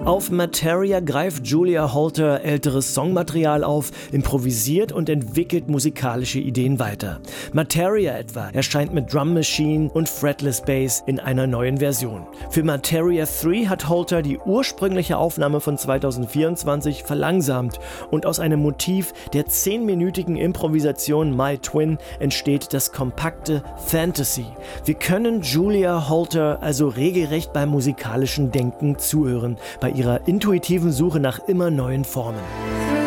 Auf Materia greift Julia Holter älteres Songmaterial auf, improvisiert und entwickelt musikalische Ideen weiter. Materia etwa erscheint mit Drum Machine und Fretless Bass in einer neuen Version. Für Materia 3 hat Holter die ursprüngliche Aufnahme von 2024 verlangsamt und aus einem Motiv der 10-minütigen Improvisation My Twin entsteht das kompakte Fantasy. Wir können Julia Holter also regelrecht beim musikalischen Denken zuhören, bei ihrer intuitiven Suche nach immer neuen Formen.